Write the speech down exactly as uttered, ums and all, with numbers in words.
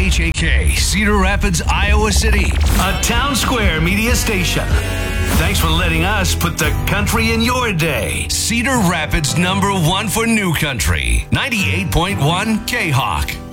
H A K, Cedar Rapids, Iowa City. A Town Square media station. Thanks for letting us put the country in your day. Cedar Rapids number one for new country. ninety-eight point one K-Hawk.